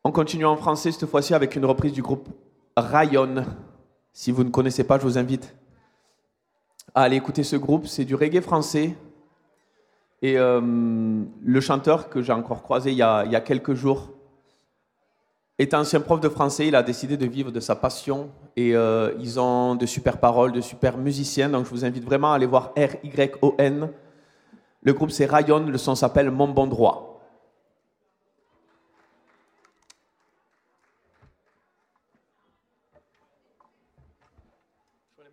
On continue en français cette fois-ci avec une reprise du groupe Rayon. Si vous ne connaissez pas, je vous invite à aller écouter ce groupe. C'est du reggae français. Et le chanteur que j'ai encore croisé il y a quelques jours est ancien prof de français. Il a décidé de vivre de sa passion. Et ils ont de super paroles, de super musiciens. Donc je vous invite vraiment à aller voir R-Y-O-N. Le groupe c'est Rayon. Le son s'appelle Mon Bon Droit.